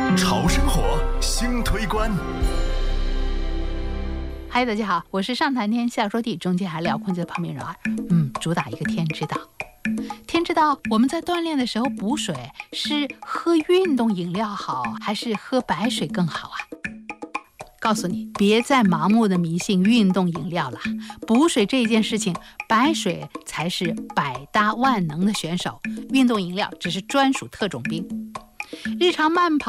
潮生活新推观。 嗨，大家好，我是上谈天下说地，中间还聊空气的泡面人儿。主打一个天知道。天知道我们在锻炼的时候补水是喝运动饮料好，还是喝白水更好啊？告诉你，别再盲目的迷信运动饮料了。补水这件事情，白水才是百搭万能的选手，运动饮料只是专属特种兵。日常慢跑